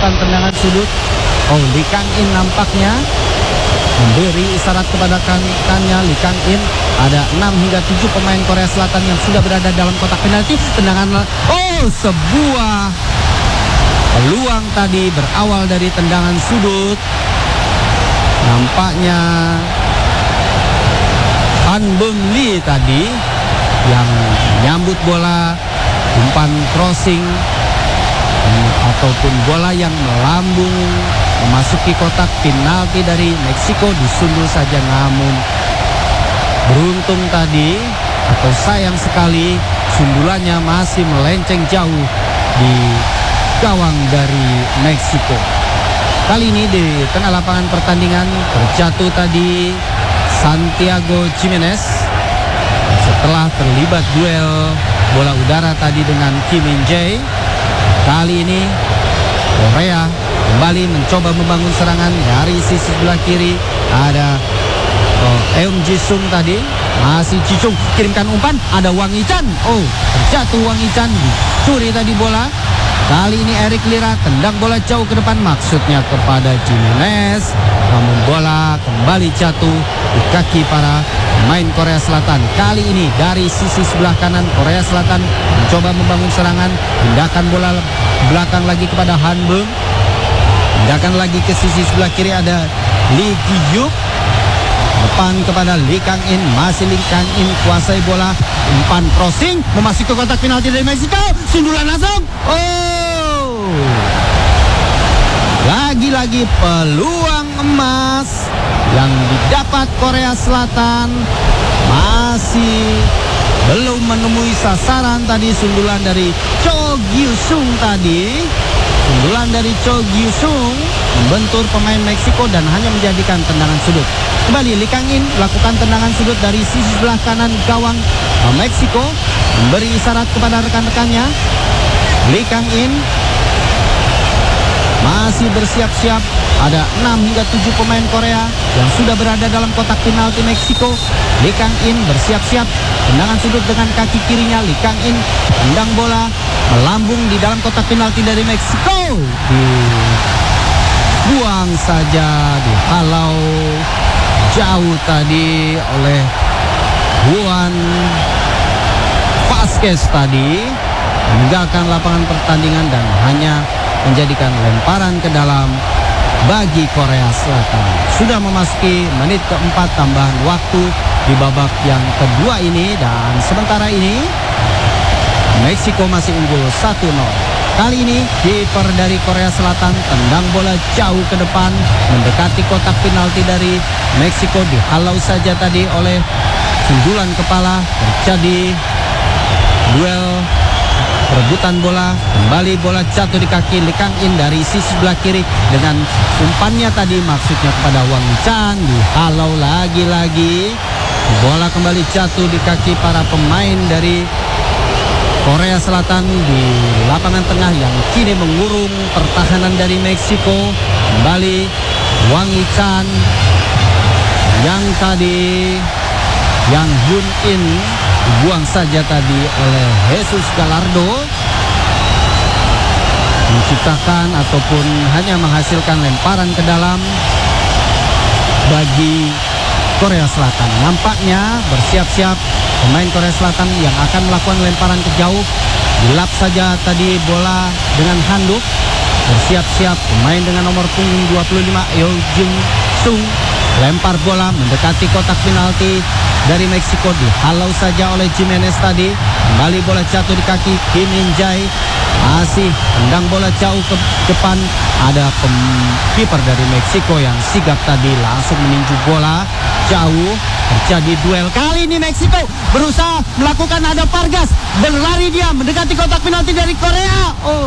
melakukan tendangan sudut. Oh, Lee Kang-in nampaknya memberi isyarat kepada rekannya. Lee Kang-in, ada 6 hingga 7 pemain Korea Selatan yang sudah berada dalam kotak penalti. Tendangan, sebuah peluang tadi berawal dari tendangan sudut. Nampaknya Han Beng Lee tadi yang menyambut bola, umpan crossing ataupun bola yang melambung memasuki kotak penalti dari Meksiko, disundul saja, namun beruntung tadi atau sayang sekali sundulannya masih melenceng jauh di gawang dari Meksiko. Kali ini di tengah lapangan pertandingan terjatuh tadi Santiago Jimenez setelah terlibat duel bola udara tadi dengan Kim Min-jae. Kali ini Korea kembali mencoba membangun serangan dari sisi sebelah kiri. Ada Eum Ji-sung tadi, masih Ji-sung kirimkan umpan, ada Wang Hee-chan. Terjatuh Wang Hee-chan, dicuri tadi bola. Kali ini Eric Lira tendang bola jauh ke depan, maksudnya kepada Jimenez, namun bola kembali jatuh di kaki para pemain Korea Selatan. Kali ini dari sisi sebelah kanan Korea Selatan mencoba membangun serangan, pindahkan bola belakang lagi kepada Han Beng, pindahkan lagi ke sisi sebelah kiri, ada Lee Gi-yuk, depan kepada Lee Kang-in, masih Lee Kang-in kuasai bola, umpan crossing memasuki ke kotak penalti dari Meksiko, sundulan langsung. Lagi-lagi peluang emas yang didapat Korea Selatan, masih belum menemui sasaran tadi. Sundulan dari Cho Gyu-sung tadi, sundulan dari Cho Gyu-sung membentur pemain Meksiko dan hanya menjadikan tendangan sudut. Kembali Lee Kang-in lakukan tendangan sudut dari sisi sebelah kanan gawang Meksiko, memberi isyarat kepada rekan-rekannya. Lee Kang-in masih bersiap-siap. Ada 6 hingga 7 pemain Korea yang sudah berada dalam kotak penalti Meksiko. Lee Kang-in bersiap-siap, tendangan sudut dengan kaki kirinya. Lee Kang-in tendang bola melambung di dalam kotak penalti dari Meksiko, dibuang saja, dihalau jauh tadi oleh Juan Vazquez tadi, meninggalkan lapangan pertandingan dan hanya menjadikan lemparan ke dalam bagi Korea Selatan. Sudah memasuki menit keempat tambahan waktu di babak yang kedua ini, dan sementara ini Meksiko masih unggul 1-0. Kali ini kiper dari Korea Selatan tendang bola jauh ke depan mendekati kotak penalti dari Meksiko, dihalau saja tadi oleh sundulan kepala. Terjadi duel perebutan bola, kembali bola jatuh di kaki Lee Kang-in dari sisi sebelah kiri dengan umpannya tadi, maksudnya kepada Wang Hee-chan, dihalau lagi-lagi. Bola kembali jatuh di kaki para pemain dari Korea Selatan di lapangan tengah yang kini mengurung pertahanan dari Meksiko. Kembali Wang Hee-chan yang tadi Yang Hyun-in dibuang saja tadi oleh Jesus Gallardo, menciptakan ataupun hanya menghasilkan lemparan ke dalam bagi Korea Selatan. Nampaknya bersiap-siap pemain Korea Selatan yang akan melakukan lemparan ke jauh. Dilap saja tadi bola dengan handuk. Bersiap-siap pemain dengan nomor punggung 25 Yo Jung-sung lempar bola mendekati kotak penalti dari Meksiko, dihalau saja oleh Jimenez tadi. Kembali bola jatuh di kaki Kim Min-jae, masih tendang bola jauh ke depan. Ada kiper dari Meksiko yang sigap tadi langsung meninju bola jauh. Terjadi duel. Kali ini Meksiko berusaha melakukan ada Vargas, berlari dia mendekati kotak penalti dari Korea.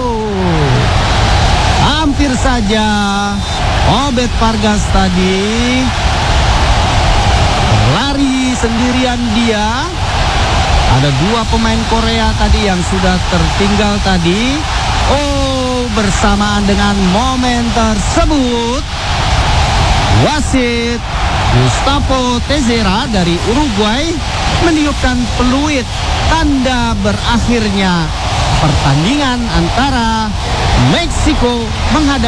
Hampir saja Obed Vargas tadi lari sendirian dia. Ada 2 pemain Korea tadi yang sudah tertinggal tadi. Bersamaan dengan momen tersebut, wasit Gustavo Teixeira dari Uruguay meniupkan peluit tanda berakhirnya pertandingan antara Meksiko menghadapi